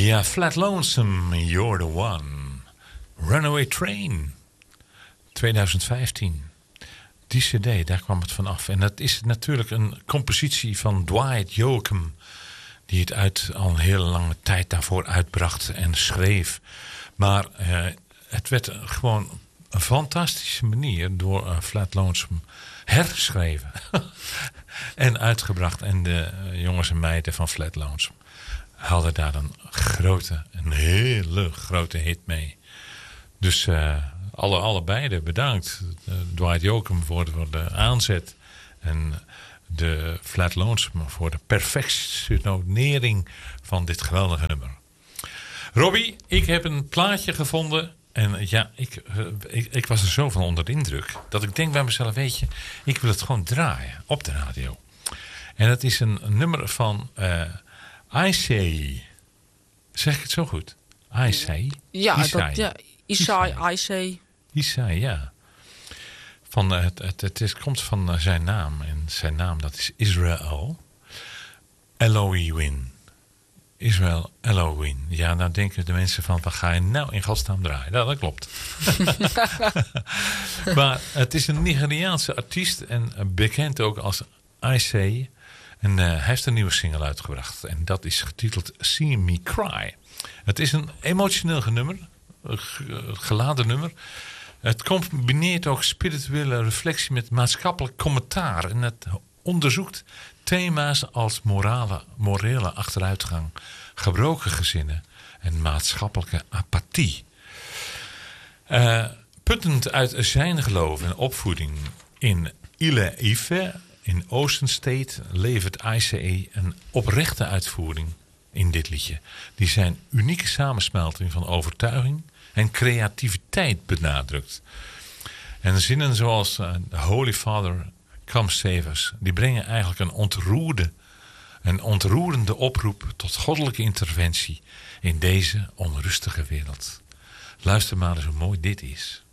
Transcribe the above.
Ja, Flat Lonesome, You're the One. Runaway Train, 2015. Die cd, daar kwam het vanaf. En dat is natuurlijk een compositie van Dwight Yoakam, die het al een hele lange tijd daarvoor uitbracht en schreef. Maar het werd gewoon een fantastische manier door Flat Lonesome herschreven en uitgebracht. En de jongens en meiden van Flat Lonesome hadden daar een hele grote hit mee. Dus allebei bedankt. Dwight Yoakam voor de aanzet. En de Flat Lonesome voor de perfectionering van dit geweldige nummer. Robbie, ik heb een plaatje gevonden. En ja, ik was er zo van onder de indruk. Dat ik denk bij mezelf, weet je, ik wil het gewoon draaien op de radio. En het is een nummer van I Say. Zeg ik het zo goed? I Say? Ja, Isai, ja. Het komt van zijn naam. En zijn naam, dat is Israel Elohim. Israel Elohim. Ja, nou denken de mensen van, wat ga je nou in godsnaam draaien? Nou, dat klopt. Maar het is een Nigeriaanse artiest en bekend ook als I Say. En hij heeft een nieuwe single uitgebracht. En dat is getiteld See Me Cry. Het is een emotioneel nummer. Geladen nummer. Het combineert ook spirituele reflectie met maatschappelijk commentaar. En het onderzoekt thema's als morele achteruitgang, gebroken gezinnen en maatschappelijke apathie. Puttend uit zijn geloof en opvoeding in Ile-Ife in Ocean State levert ICE een oprechte uitvoering in dit liedje. Die zijn unieke samensmelting van overtuiging en creativiteit benadrukt. En zinnen zoals Holy Father, Come Save Us, die brengen eigenlijk een ontroerende oproep tot goddelijke interventie in deze onrustige wereld. Luister maar eens hoe mooi dit is.